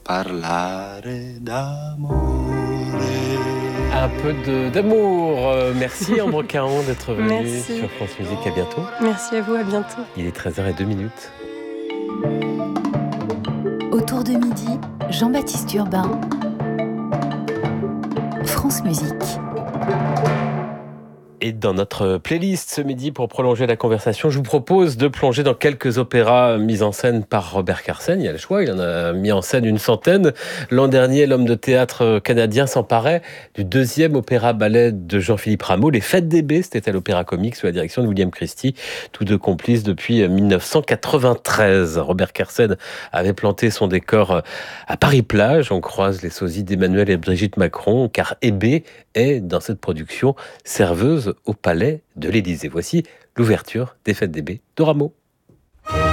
parlare d'amore. Un peu d'amour. Merci Ambre Caron d'être venue Merci. sur France Musique. À bientôt. Merci à vous, à bientôt. Il est 13h02. Autour de midi, Jean-Baptiste Urbain, France Musique. Et dans notre playlist ce midi, pour prolonger la conversation, je vous propose de plonger dans quelques opéras mis en scène par Robert Carsen. Il y a le choix, il en a mis en scène une centaine. L'an dernier, l'homme de théâtre canadien s'emparait du deuxième opéra-ballet de Jean-Philippe Rameau, Les Fêtes des Baies. C'était à l'Opéra Comique sous la direction de William Christie, tous deux complices depuis 1993. Robert Carsen avait planté son décor à Paris-Plage. On croise les sosies d'Emmanuel et Brigitte Macron, car Hébé est, dans cette production, serveuse au palais de l'Élysée. Voici l'ouverture des Fêtes des Baies de Rameau.